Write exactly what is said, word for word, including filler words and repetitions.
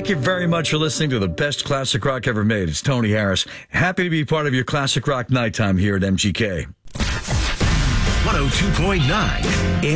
Thank you very much for listening to the best classic rock ever made. It's Tony Harris. Happy to be part of your classic rock nighttime here at M G K. one oh two point nine